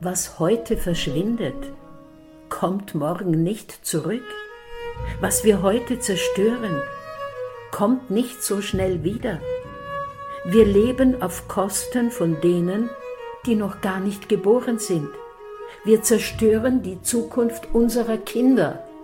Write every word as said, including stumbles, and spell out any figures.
Was heute verschwindet, kommt morgen nicht zurück. Was wir heute zerstören, kommt nicht so schnell wieder. Wir leben auf Kosten von denen, die noch gar nicht geboren sind. Wir zerstören die Zukunft unserer Kinder.